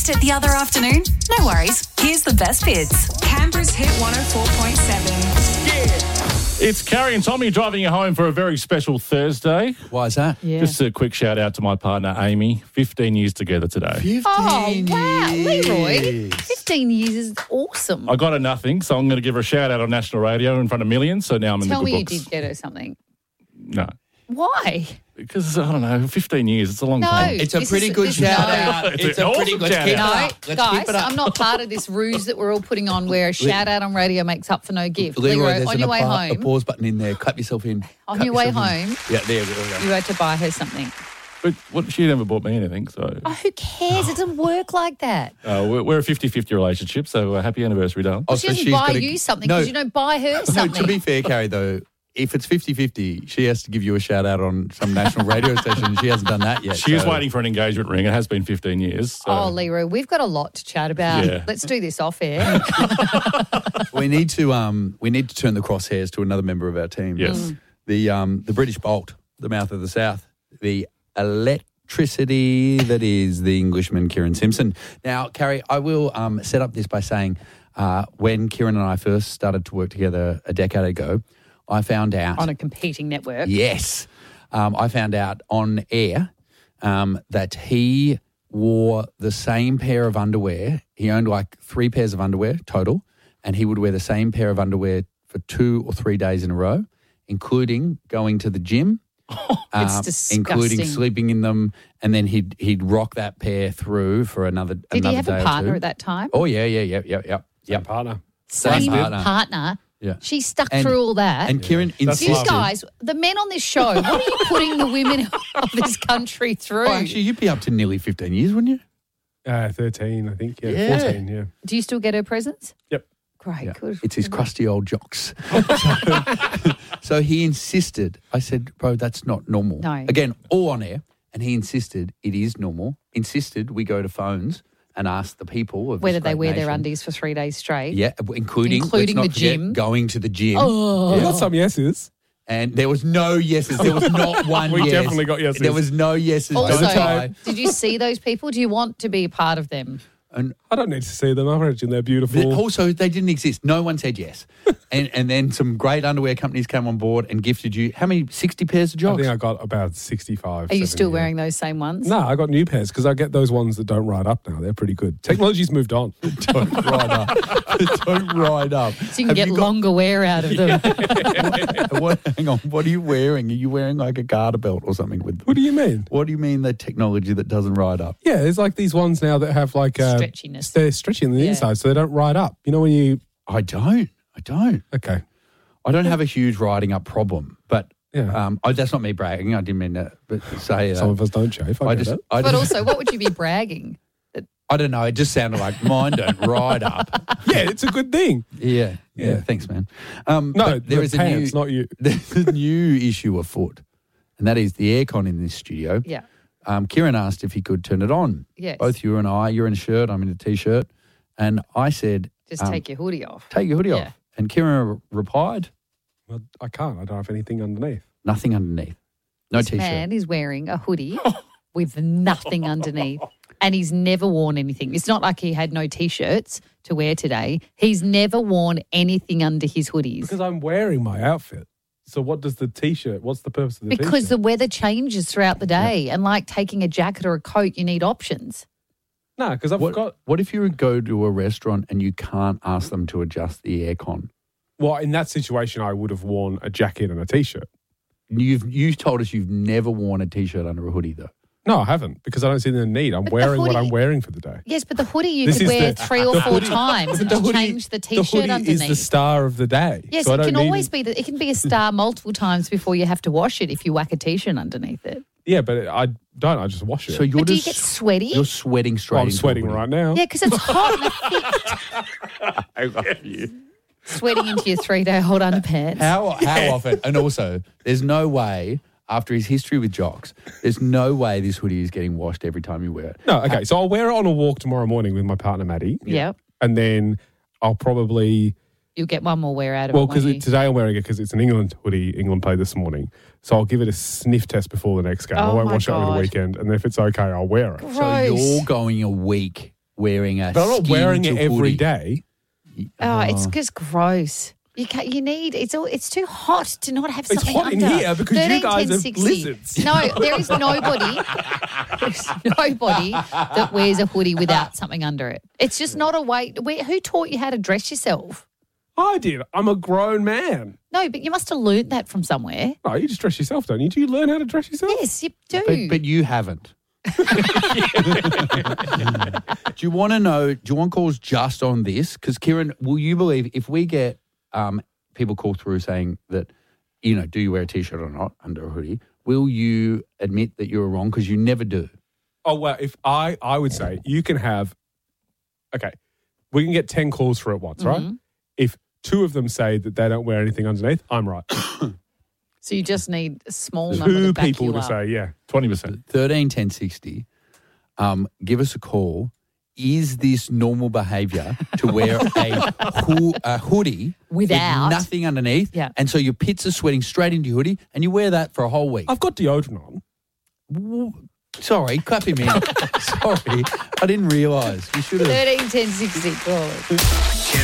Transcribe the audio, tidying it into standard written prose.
Missed it the other afternoon? No worries. Here's the best bits. Canberra's Hit 104.7. It's Carrie and Tommy driving you home for a very special Thursday. Why is that? Yeah. Just a quick shout out to my partner, Amy. 15 years together today. 15 Oh, wow. Leroy, years. 15 years is awesome. I got her nothing, so I'm going to give her a shout out on national radio in front of millions, so now I'm in Tell the me good you books. did get her something. No. Why? Because, I don't know, 15 years, it's a long No. time. It's a This pretty is- good this- shout no. out. It's It's an a pretty awesome good shout keep it out. No, up. Let's guys, keep it up. I'm not part of this ruse that we're all putting on where a shout out on radio makes up for no gift. Leroy, there's on your way a home, pause button in there. Clap yourself in. On Clap your way yourself in. home. Yeah, there we go. you had to buy her something. But she never bought me anything, so... Oh, who cares? It doesn't work like that. We're a 50-50 relationship, so happy anniversary, darling. Oh, She so doesn't she's buy gotta- you something No. because you don't buy her No, something. to be fair, Carrie, though, if it's 50-50, she has to give you a shout out on some national radio station. She hasn't done that yet. She is so- waiting for an engagement ring. It has been 15 years. So. Oh, Leroy, we've got a lot to chat about. Yeah. Let's do this off air. We need to turn the crosshairs to another member of our team. Yes. The British Bolt, the mouth of the South, the electricity that is the Englishman Kieran Simpson. Now, Carrie, I will set up this by saying when Kieran and I first started to work together a decade ago, I found out On a competing network. Yes. I found out on air that he wore the same pair of underwear. He owned like 3 pairs of underwear total, and he would wear the same pair of underwear for 2 or 3 days in a row, including going to the gym. It's disgusting. Including sleeping in them, and then he'd rock that pair through for another day or two. Did he have a partner at that time? Oh, yeah. Partner. Same partner. partner. Yeah. She stuck And- through all that. And Kieran you insisted. guys, the men on this show, what are you putting the women of this country through? Oh, actually, you'd be up to nearly 15 years, wouldn't you? 13, I think. Yeah. 14, yeah. Do you still get her presents? Yep. Great, Yeah. good. It's his crusty old jocks. So he insisted. I said, bro, that's not normal. No. Again, all on air. And he insisted it is normal. Insisted we go to phones and ask the people of Whether this they great wear their nation. undies for 3 days straight. Yeah, including let's Including not the forget, gym. going to the gym. Oh. We got some yeses. And there was no yeses. There was not one We yes. definitely got yeses. There was no yeses. Also, Don't lie. did you see those people? Do you want to be a part of them? And I don't need to see them. I imagine they're beautiful. also, they didn't exist. No one said yes. and then some great underwear companies came on board and gifted you, how many, 60 pairs of I jocks? think I got about 65. Are you 70, still yeah. wearing those same ones? No, I got new pairs because I get those ones that don't ride up now. They're pretty good. Technology's moved on. Don't ride up. Don't ride up. So you can Have get you got- longer wear out of them. Hang on. What are you wearing? Are you wearing like a garter belt or something with them? What do you mean? What do you mean the technology that doesn't ride up? Yeah, there's like these ones now that have like Stretchiness. They're stretchy on the Yeah. inside, so they don't ride up. You know when you I don't. okay. I don't have a huge riding up problem, but Yeah. that's not me bragging. I didn't mean to say Some of us don't chafe. I get it. But also, what would you be bragging? I don't know. It just sounded like mine don't ride up. Yeah, it's a good thing. Yeah. Yeah. Thanks, man. No, but there the is pants, not you. There's a new issue afoot, and that is the aircon in this studio. Yeah. Kieran asked if he could turn it on. Yes. Both you and I, you're in a shirt, I'm in a T-shirt. And I said, Just take your hoodie off. take your hoodie Yeah. off. And Kieran replied, Well, I can't. I don't have anything underneath. nothing underneath. No This T-shirt. man is wearing a hoodie with nothing underneath. And he's never worn anything. It's not like he had no T-shirts to wear today. He's never worn anything under his hoodies. Because I'm wearing my outfit. So what does the T-shirt, what's the purpose of the Because the T-shirt? weather changes throughout the day. And like taking a jacket or a coat, you need options. No, because I've got, What if you go to a restaurant and you can't ask them to adjust the aircon? well, in that situation, I would have worn a jacket and a T-shirt. You told us you've never worn a T-shirt under a hoodie, though. No, I haven't because I don't see the need. I'm But the wearing what hoodie- I'm wearing for the day. Yes, but the hoodie you This could is wear the- 3 or the 4 hoodie- times and The just hoodie- change the T-shirt hoodie underneath. is the star of the day. Yes, so I it don't can need always be it can be a star multiple times before you have to wash it if you whack a T-shirt underneath it. Yeah, but I don't. I just wash it. So you're But do you just get sweaty? You're sweating straight. I'm into a sweating hoodie. right now. Yeah, because it's hot and thick. I love you. Sweating into your 3-day-old underpants. How often? And also, there's no way, after his history with jocks, there's no way this hoodie is getting washed every time you wear it. No, okay. So I'll wear it on a walk tomorrow morning with my partner, Maddie. Yeah. And then I'll probably, You'll get one more wear out of well, it. because won't you? today I'm wearing it because it's an England hoodie. England played this morning. So I'll give it a sniff test before the next game. I Oh won't my wash it over God. the weekend. And if it's okay, I'll wear it. Gross. So you're going a week wearing a But I'm not wearing it skin to every hoodie. day. Oh, it's just gross. You need it's too hot to not have It's something hot in under. here because you 13, guys 10, are 60. lizards. No, there is nobody. There's nobody that wears a hoodie without something under it. It's just not a way. Who taught you how to dress yourself? I did. I'm a grown man. No, but you must have learned that from somewhere. No, you just dress yourself, don't you? Do you learn how to dress yourself? Yes, you do. But you haven't. Do you want to know? Do you want calls just on this? Because Kieran, will you believe if we get people call through saying that, do you wear a t-shirt or not under a hoodie? Will you admit that you're wrong? Because you never do. Oh, well, if I would say you can have, okay, we can get 10 calls through at once, right? If 2 of them say that they don't wear anything underneath, I'm right. So you just need a small number 2 to back people you to up. say, yeah. 20%. 13 10 60. Give us a call. Is this normal behaviour to wear a hoodie Without? with nothing underneath? Yeah. And so your pits are sweating straight into your hoodie, and you wear that for a whole week. I've got deodorant on. Sorry, clap him in. Sorry, I didn't realise. We should have. 13 10 60. Call it.